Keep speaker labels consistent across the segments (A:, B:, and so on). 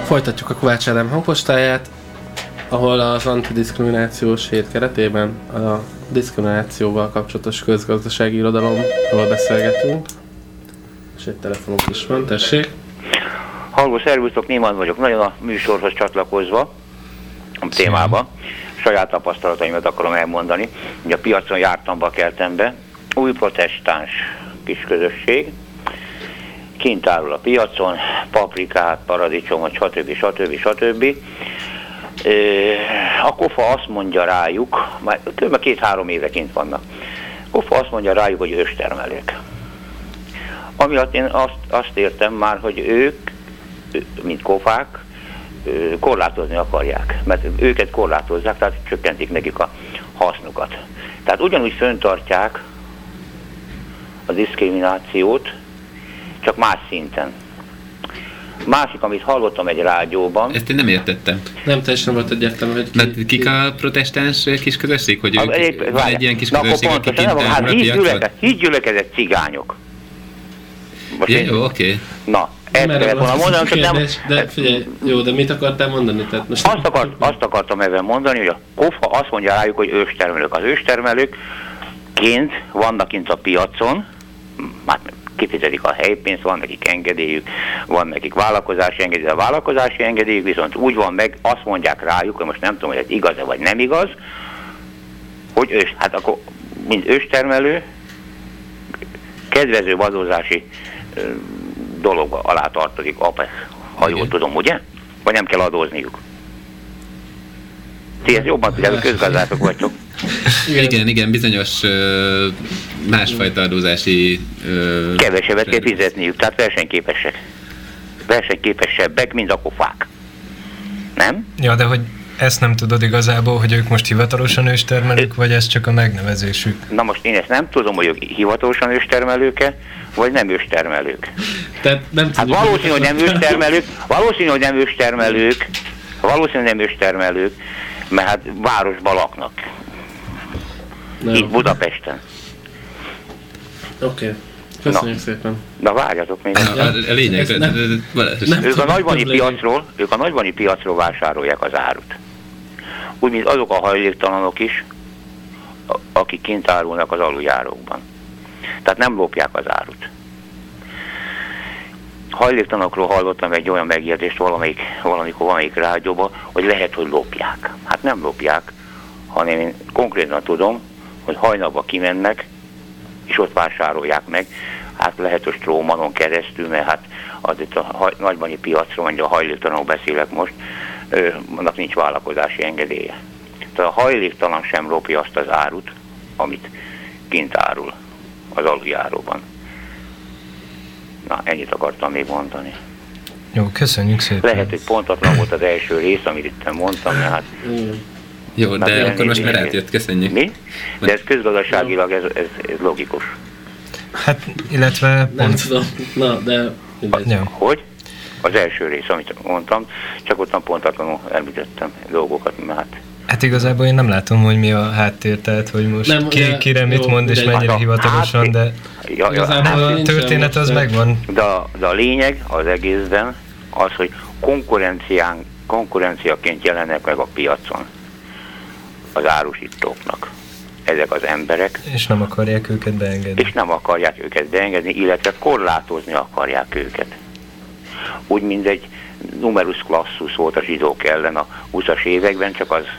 A: Folytatjuk a Kovács Ádám hangpostáját, ahol az antidiszkriminációs hét keretében a diszkriminációval kapcsolatos közgazdasági irodalomról beszélgetünk. És egy telefonunk is van, tessék.
B: Halló, szervusztok, Néman vagyok. Nagyon a műsorhoz csatlakozva a témába. Saját tapasztalataimat akarom elmondani. Ugye a piacon jártam Bakeltembe, új protestáns kis közösség, kint árul a piacon, paprikát, paradicsomot, stb. A Kofa azt mondja rájuk, már kb. 2-3 éve kint vannak, Kofa azt mondja rájuk, hogy őstermelők. Amiatt én azt értem már, hogy ők, mint kofák, korlátozni akarják, mert őket korlátozzák, tehát csökkentik nekik a hasznukat. Tehát ugyanúgy fenntartják a diszkriminációt, csak más szinten. Másik, amit hallottam egy rádióban...
C: Ezt én nem értettem.
A: Nem teljesen volt egyértelmű, hogy
C: mert kik a protestáns kis közösség? Hogy ők, van egy ilyen kis közösség, aki kint
B: árul a piacon? Hídgyülekezet cigányok.
C: Jó, oké.
B: Na, ezt kellett volna mondanom, csak nem...
A: De figyelj, jó, de mit akartál mondani? Tehát most
B: azt akartam ebben mondani, hogy a Kofa azt mondja rájuk, hogy őstermelők. Az őstermelők vannak kint a piacon, már kifizetik a helypénzt, van nekik engedélyük, van nekik vállalkozási engedélyük, a vállalkozási engedélyük viszont úgy van meg, azt mondják rájuk, hogy most nem tudom, hogy ez igaz-e vagy nem igaz, hogy hát akkor, mint őstermelő, kedvező adózási dolog alá tartozik, ha jól tudom, ugye? Vagy nem kell adózniuk? Ti ezt jobban tudjátok, közgazdászok vagytok.
C: Igen, bizonyos másfajta adózási...
B: kevesebbet kell fizetniük, tehát versenyképesebbek, mint a kofák. Nem?
D: Ja, de hogy ezt nem tudod igazából, hogy ők most hivatalosan őstermelők, vagy ez csak a megnevezésük?
B: Na most én ezt nem tudom, hogy ők hivatalosan őstermelők-e, vagy nem őstermelők.
A: Tehát nem
B: hát valószínű, hogy nem őstermelők, mert hát városban laknak. Nem. Itt Budapesten.
A: Oké. Köszönjük szépen.
B: Na várjatok még.
C: A lényeg,
B: ők a nagybani piacról vásárolják az árut. Úgy, mint azok a hajléktalanok is, akik kint árulnak az aluljárókban. Tehát nem lopják az árut. Hajléktalanokról hallottam egy olyan megjegyzést valamelyik rádióban, hogy lehet, hogy lopják. Hát nem lopják, hanem én konkrétan tudom, hogy hajnalba kimennek, és ott vásárolják meg. Hát lehet, hogy Strómanon keresztül, mert hát az itt a nagybani piacról, mondja, a hajléktalanok beszélek most, annak nincs vállalkozási engedélye. Tehát a hajléktalan sem lopja azt az árut, amit kint árul az aluljáróban. Na, ennyit akartam még mondani.
D: Jó, köszönjük szépen.
B: Lehet, hogy pontatlan volt az első rész, amit itt mondtam, mert hát...
C: Jó, de akkor most már átjött, köszönjük.
B: Mi? De ez közgazdaságilag ez logikus.
D: Hát, illetve...
A: Nem tudom, na, de...
B: Hogy? Az első rész, amit mondtam, csak ottan pontatlanul említettem dolgokat, mert
D: hát igazából én nem látom, hogy mi a háttér, tehát hogy most nem, kire mit mond és mennyire hivatalosan, de a történet az megvan.
B: De a lényeg az egészben az, hogy konkurenciaként jelennek meg a piacon az árusítóknak ezek az emberek.
D: És nem akarják őket beengedni.
B: Illetve korlátozni akarják őket. Úgy, mint egy numerus clausus volt a zsidók ellen a 20-as években, csak az...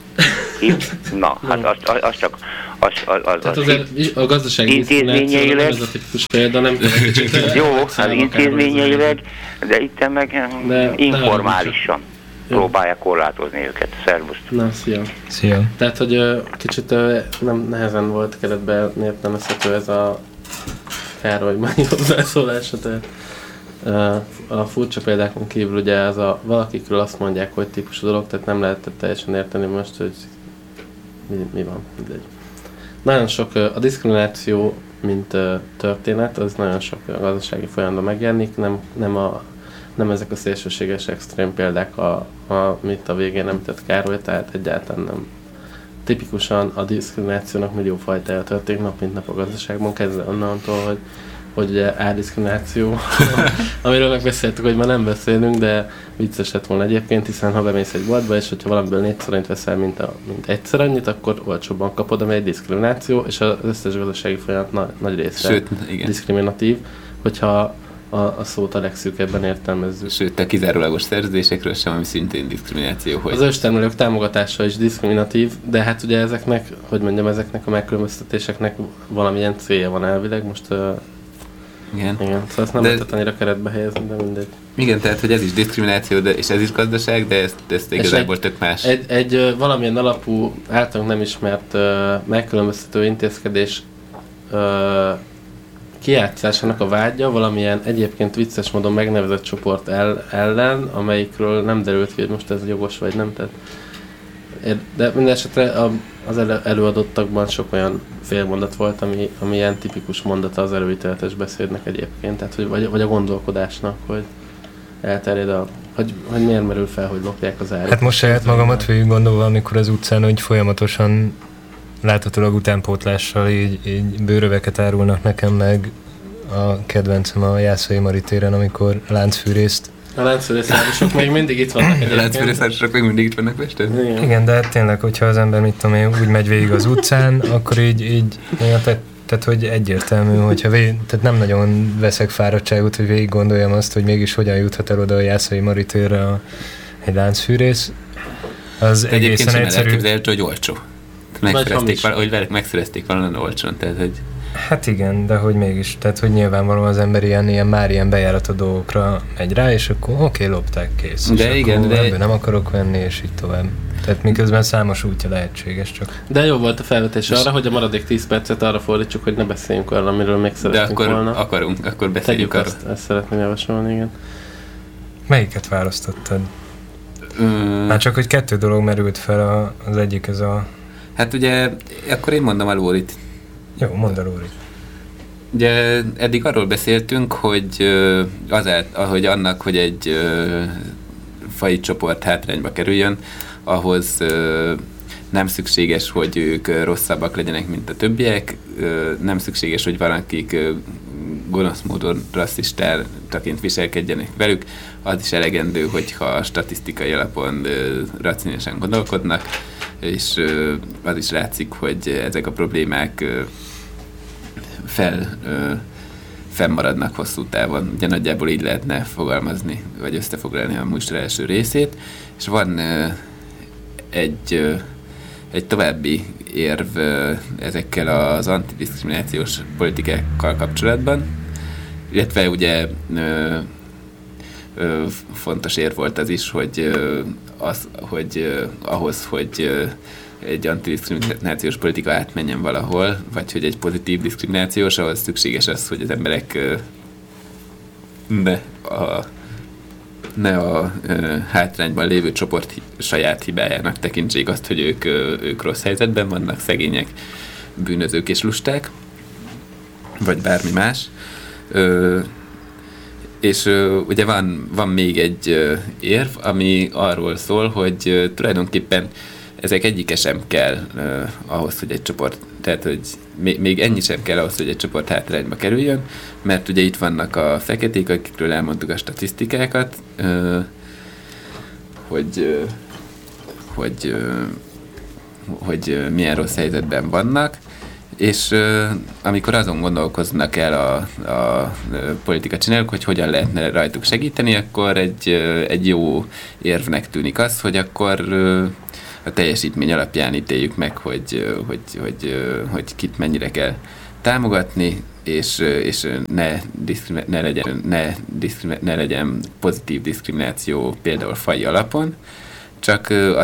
B: Na, hát az csak...
A: Tehát azért a gazdasági
B: intézményeileg...
A: Ez a tipikus példa, nem kell kicsit...
B: Jó, az intézményeileg, de itt meg informálisan próbálják korlátozni őket. Szervusz!
A: Na, szia! Tehát, hogy kicsit nehezen volt keretben értelmezhető ez a Károly Mányi hozzászólása, tehát a furcsa példákon kívül ugye ez a valakikről azt mondják, hogy típusú dolog, tehát nem lehet teljesen érteni most, hogy mi van, mindegy. Nagyon sok a diszkrimináció, mint történet, az nagyon sok gazdasági folyamatban megjelenik, nem ezek a szélsőséges extrém példák, amit a végén említett Károly, tehát egyáltalán nem. Tipikusan a diszkriminációnak millió fajtája történik nap mint nap a gazdaságban, kezdve onnantól, hogy ugye árdiszkrimináció, amiről megbeszéltük, hogy már nem beszélünk, de vicces lett volna egyébként, hiszen ha bemész egy boltba, és hogyha valamiből 4-szer annyit veszel, mint egyszer annyit, akkor olcsóbban kapod, ami egy diszkrimináció, és az összes gazdasági folyamat nagy része diszkriminatív, hogyha a szót a legszűkebben értelmezzük.
C: Sőt, a kizárólagos szerződésekről sem, ami szintén diszkrimináció. Hogy...
A: Az őstermelők támogatása is diszkriminatív, de hát ugye ezeknek, ezeknek a megkülönböztetéseknek valamilyen célja van elvileg, most igen, szóval ezt nem lehet annyira keretbe helyezni, de mindegy.
C: Igen, tehát, hogy ez is diszkrimináció, és ez is gazdaság, de ezt igazából tök más.
A: Egy valamilyen alapú, általunk nem ismert megkülönböztető intézkedés kijátszásának a vágya valamilyen egyébként vicces módon megnevezett csoport ellen, amelyikről nem derült ki, hogy most ez jogos vagy nem. Tehát, de minden esetre az előadottakban sok olyan félmondat volt, ami ilyen tipikus mondata az előítéletes beszédnek egyébként, tehát, vagy a gondolkodásnak, hogy elterjed hogy miért merül fel, hogy lopják az árat.
D: Hát most saját magamat végig gondolva, amikor az utcán, hogy folyamatosan láthatólag utánpótlással így bőröveket árulnak nekem, meg a kedvencem a Jászai Mari téren, amikor láncfűrészt.
A: A láncfűrészárosok még mindig itt vannak egyébként.
C: A láncfűrészárosok még mindig itt vannak Pesten?
D: Igen, de tényleg, hogyha az ember, mit tudom én, úgy megy végig az utcán, akkor így tehát hogy egyértelmű, hogyha tehát nem nagyon veszek fáradtságot, hogy végig gondoljam azt, hogy mégis hogyan juthat el oda a Jászai Mari térre egy láncfűrész. Az egészen egyszerű.
C: Elképzelhető, hogy olcsó. Megszerezték valahol olcsón, tehát hogy...
D: Hát igen, de hogy mégis, tehát hogy nyilvánvalóan az ember ilyen bejárató dolgokra megy rá, és akkor oké, lopták, kész.
C: De
D: és
C: igen,
D: akkor ebből nem akarok venni, és így tovább. Tehát miközben számos útja lehetséges csak.
A: De jó volt a felvetés arra, hogy a maradék 10 percet arra fordítsuk, hogy ne beszéljünk arra, amiről még szeretnénk volna.
C: De akkor beszéljünk arra.
A: Ezt szeretném javasolni, igen.
D: Melyiket választottad? Már csak, hogy 2 dolog merült fel, az egyik ez a...
C: Hát ugye, akkor én mondom a Lórit.
D: Jó, mondd a Lórit.
C: Ugye eddig arról beszéltünk, hogy ahogy annak, hogy egy faji csoport hátrányba kerüljön, ahhoz nem szükséges, hogy ők rosszabbak legyenek, mint a többiek, nem szükséges, hogy valakik gonosz módon rasszistátaként viselkedjenek velük, az is elegendő, hogyha statisztikai alapon racionálisan gondolkodnak, és az is látszik, hogy ezek a problémák fennmaradnak hosszú távon. Ugye nagyjából így lehetne fogalmazni, vagy összefoglalni a műsor első részét, és van egy további érv ezekkel az antidiszkriminációs politikákkal kapcsolatban, illetve ugye fontos érv volt az is, hogy ahhoz, hogy egy antidiszkriminációs politika átmenjen valahol, vagy hogy egy pozitív diszkriminációs, ahhoz szükséges az, hogy az emberek ne a hátrányban lévő csoport saját hibájának tekintsék azt, hogy ők rossz helyzetben vannak, szegények, bűnözők és lusták, vagy bármi más. És ugye van még egy érv, ami arról szól, hogy tulajdonképpen ezek egyike sem kell ahhoz, hogy egy csoport, tehát hogy még ennyi sem kell ahhoz, hogy egy csoport hátrányba kerüljön, mert ugye itt vannak a feketék, akikről elmondtuk a statisztikákat, hogy milyen rossz helyzetben vannak, és amikor azon gondolkoznak el a politika csinálók, hogy hogyan lehetne rajtuk segíteni, akkor egy jó érvnek tűnik az, hogy akkor a teljesítmény alapján ítéljük meg, hogy kit mennyire kell támogatni, és ne legyen pozitív diszkrimináció például faji alapon, csak